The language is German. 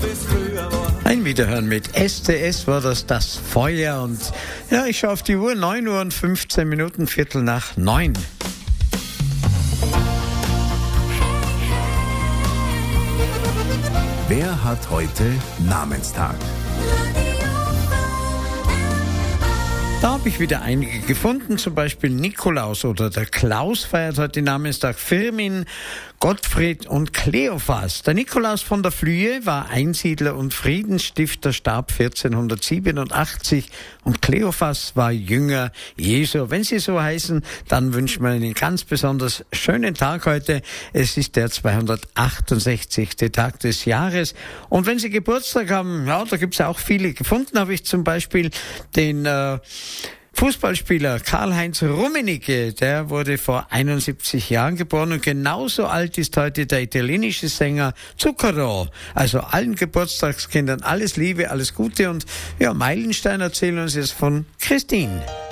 Ein Wiederhören mit STS war das Feuer. Und ja, ich schaue auf die Uhr, 9 Uhr und 15 Minuten, 8:45. Wer hat heute Namenstag? Da habe ich wieder einige gefunden, zum Beispiel Nikolaus oder der Klaus feiert heute Namenstag, Firmin, Gottfried und Kleophas. Der Nikolaus von der Flühe war Einsiedler und Friedensstifter, starb 1487 und Kleophas war Jünger Jesu. Wenn Sie so heißen, dann wünschen wir Ihnen einen ganz besonders schönen Tag heute. Es ist der 268. Tag des Jahres. Und wenn Sie Geburtstag haben, ja, da gibt es auch viele. Gefunden habe ich zum Beispiel den Fußballspieler Karl-Heinz Rummenigge, der wurde vor 71 Jahren geboren und genauso alt ist heute der italienische Sänger Zucchero. Also allen Geburtstagskindern alles Liebe, alles Gute und ja, Meilenstein erzählen uns jetzt von Christine.